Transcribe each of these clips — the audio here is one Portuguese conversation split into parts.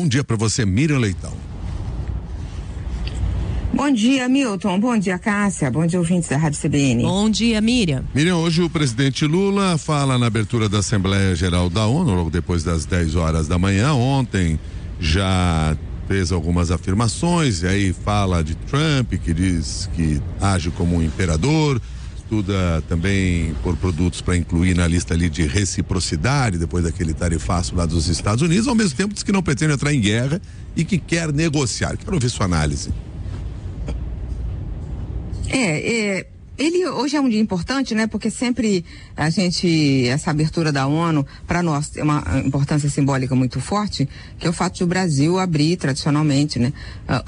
Bom dia para você, Miriam Leitão. Bom dia, Milton. Bom dia, Cássia. Bom dia, ouvintes da Rádio CBN. Bom dia, Miriam. Miriam, hoje o presidente Lula fala na abertura da Assembleia Geral da ONU, logo depois das 10 horas da manhã. Ontem já fez algumas afirmações, e aí fala de Trump, que diz que age como um imperador, estuda também por produtos para incluir na lista ali de reciprocidade, depois daquele tarifaço lá dos Estados Unidos, ao mesmo tempo diz que não pretende entrar em guerra e que quer negociar. Quero ouvir sua análise. Ele hoje é um dia importante, né? Porque sempre essa abertura da ONU, para nós, tem uma importância simbólica muito forte, que é o fato de o Brasil abrir tradicionalmente, né?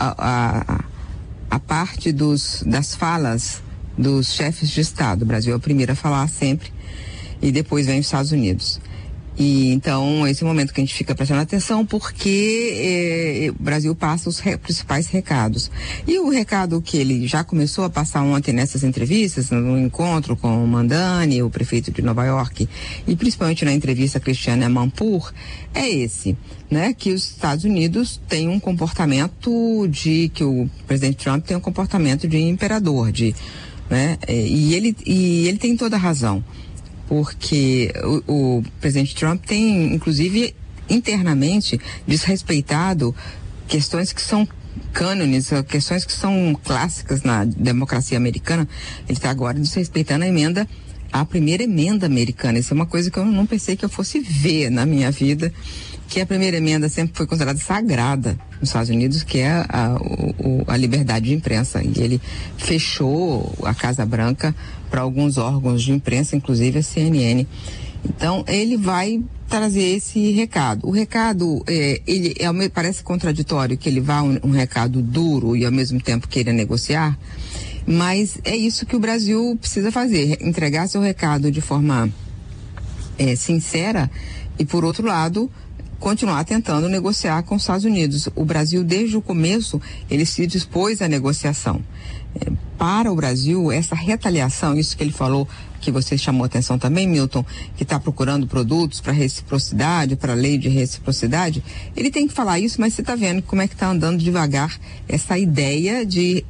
A parte das falas dos chefes de Estado. O Brasil é o primeiro a falar sempre, e depois vem os Estados Unidos. E então, esse é o momento que a gente fica prestando atenção, porque o Brasil passa os principais recados. E o recado que ele já começou a passar ontem nessas entrevistas, no encontro com o Mandani, o prefeito de Nova York, e principalmente na entrevista a Cristiane Amanpour, é esse, né? Que os Estados Unidos têm um comportamento que o presidente Trump tem um comportamento de imperador, né? E ele tem toda a razão. Porque o presidente Trump tem, inclusive, internamente desrespeitado questões que são cânones, questões que são clássicas na democracia americana. Ele está agora desrespeitando a primeira emenda americana. Isso é uma coisa que eu não pensei que eu fosse ver na minha vida, que a primeira emenda sempre foi considerada sagrada nos Estados Unidos, que é a liberdade de imprensa. E ele fechou a Casa Branca para alguns órgãos de imprensa, inclusive a CNN. Então, ele vai trazer esse recado. O recado, parece contraditório que ele vá um recado duro e ao mesmo tempo queira negociar, mas é isso que o Brasil precisa fazer, entregar seu recado de forma sincera e, por outro lado, continuar tentando negociar com os Estados Unidos. O Brasil, desde o começo, ele se dispôs à negociação. Para o Brasil, essa retaliação, isso que ele falou, que você chamou atenção também, Milton, que está procurando produtos para reciprocidade, para a lei de reciprocidade, ele tem que falar isso, mas você está vendo como é que está andando devagar essa ideia de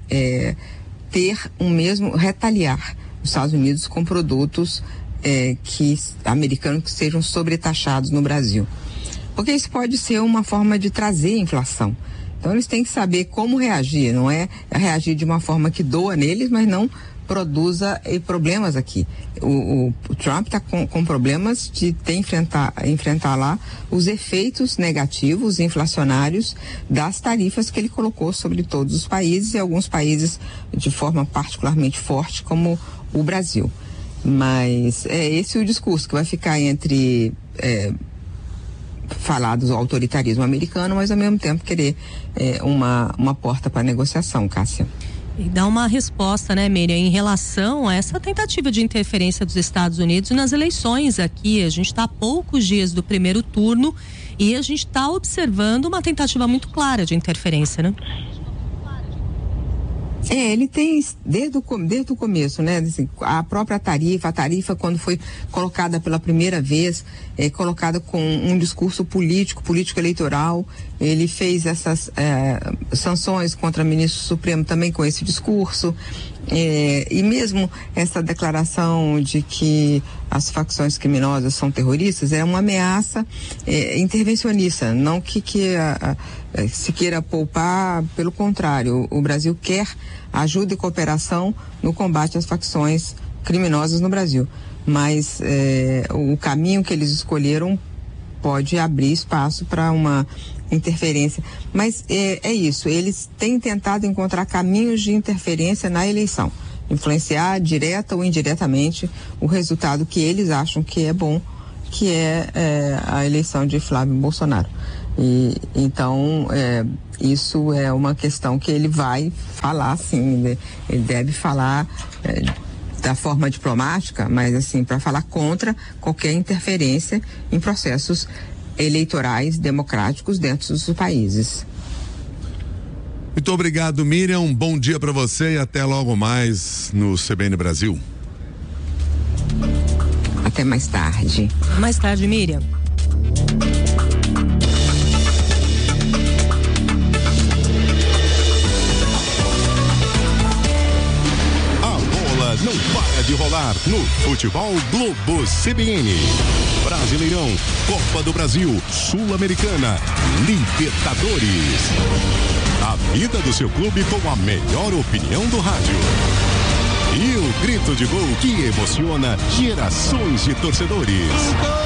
retaliar os Estados Unidos com produtos americanos que sejam sobretaxados no Brasil. Porque isso pode ser uma forma de trazer inflação. Então eles têm que saber como reagir, não é reagir de uma forma que doa neles, mas não produza problemas aqui. O Trump está com problemas de enfrentar lá os efeitos negativos, inflacionários das tarifas que ele colocou sobre todos os países e alguns países de forma particularmente forte, como o Brasil. Mas é esse o discurso que vai ficar entre falar do autoritarismo americano, mas ao mesmo tempo querer uma porta para negociação, Cássia. E dá uma resposta, né, Miriam, em relação a essa tentativa de interferência dos Estados Unidos nas eleições aqui. A gente está a poucos dias do primeiro turno e a gente está observando uma tentativa muito clara de interferência, né? Ele tem desde o começo, né? Assim, a própria tarifa quando foi colocada pela primeira vez, colocada com um discurso político eleitoral. Ele fez essas sanções contra o ministro Supremo também com esse discurso. E mesmo essa declaração de que as facções criminosas são terroristas é uma ameaça intervencionista, não que se queira poupar, pelo contrário, o Brasil quer ajuda e cooperação no combate às facções criminosas no Brasil, mas o caminho que eles escolheram pode abrir espaço para uma interferência, mas é isso, eles têm tentado encontrar caminhos de interferência na eleição, influenciar direta ou indiretamente o resultado que eles acham que é bom, que é a eleição de Flávio Bolsonaro. E então isso é uma questão que ele vai falar, sim, ele deve falar da forma diplomática, mas assim, para falar contra qualquer interferência em processos eleitorais democráticos dentro dos países. Muito obrigado, Miriam, um bom dia para você e até logo mais no CBN Brasil. Até mais tarde. Mais tarde, Miriam. não para de rolar no Futebol Globo CBN. Brasileirão, Copa do Brasil, Sul-Americana, Libertadores. A vida do seu clube com a melhor opinião do rádio. E o grito de gol que emociona gerações de torcedores.